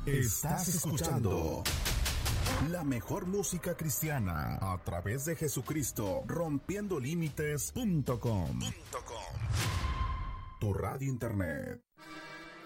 Estás escuchando la mejor música cristiana a través de Jesucristo, rompiendolímites.com. Tu radio internet.